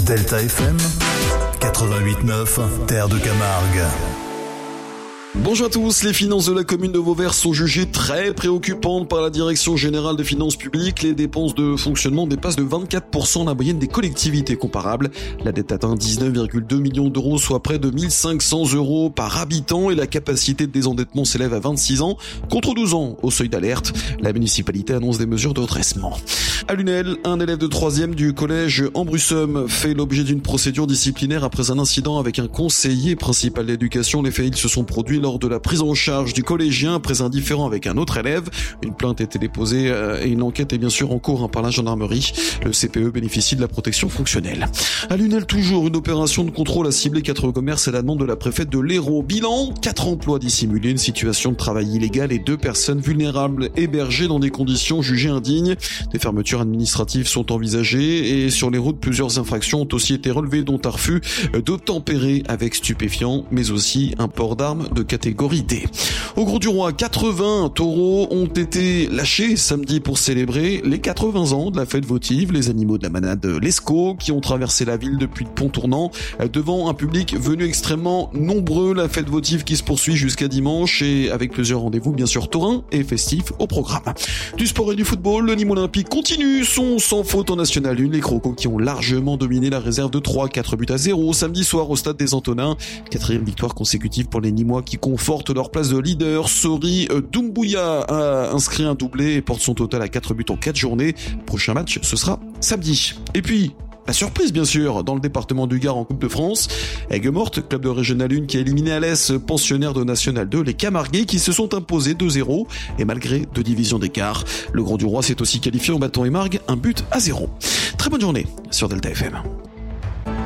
Delta FM 88.9, Terre de Camargue. Bonjour à tous, les finances de la commune de Vauvert sont jugées très préoccupantes par la Direction Générale des Finances Publiques. Les dépenses de fonctionnement dépassent de 24% la moyenne des collectivités comparables. La dette atteint 19,2 millions d'euros, soit près de 1500 euros par habitant, et la capacité de désendettement s'élève à 26 ans, contre 12 ans au seuil d'alerte. La municipalité annonce des mesures de redressement. À Lunel, un élève de 3e du collège Ambrussum fait l'objet d'une procédure disciplinaire après un incident avec un conseiller principal d'éducation. Les faits se sont produits lors de la prise en charge du collégien après un différend avec un autre élève. Une plainte a été déposée et une enquête est bien sûr en cours par la gendarmerie. Le CPE bénéficie de la protection fonctionnelle. À Lunel, toujours, une opération de contrôle a ciblé 4 commerces à la demande de la préfète de l'Hérault. Bilan, 4 emplois dissimulés, une situation de travail illégale et 2 personnes vulnérables hébergées dans des conditions jugées indignes. Des fermetures administratives sont envisagées et sur les routes, plusieurs infractions ont aussi été relevées, dont un refus d'obtempérer avec stupéfiants, mais aussi un port d'armes de catégorie D. Au Grau du Roi, 80 taureaux ont été lâchés samedi pour célébrer les 80 ans de la fête votive. Les animaux de la manade Lescaut qui ont traversé la ville depuis le pont tournant devant un public venu extrêmement nombreux. La fête votive qui se poursuit jusqu'à dimanche et avec plusieurs rendez-vous bien sûr taurins et festifs au programme. Du sport et du football, le Nîmes Olympique continue son sans faute en National 1. Les Crocos qui ont largement dominé la réserve de 4 buts à 0 samedi soir au stade des Antonins. 4e victoire consécutive pour les Nîmois qui confortent leur place de leader. Sori Doumbouya a inscrit un doublé et porte son total à 4 buts en 4 journées. Prochain match, ce sera samedi. Et puis, la surprise bien sûr, dans le département du Gard en Coupe de France. Aigues-Mortes, club de Régional 1 qui a éliminé Alès, pensionnaire de National 2, les Camarguais qui se sont imposés 2-0 et malgré 2 divisions d'écart. Le Grau du Roi s'est aussi qualifié en battant Émargues 1 but à 0. Très bonne journée sur Delta FM.